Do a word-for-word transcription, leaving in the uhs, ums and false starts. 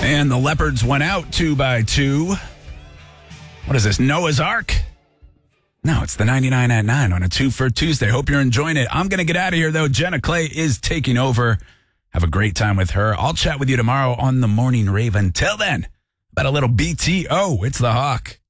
And the Leopards went out two by two. What is this, Noah's Ark? No, it's the ninety-nine at nine on a two for Tuesday. Hope you're enjoying it. I'm going to get out of here, though. Jenna Clay is taking over. Have a great time with her. I'll chat with you tomorrow on the Morning Rave. Until then, about a little B T O. It's the Hawk.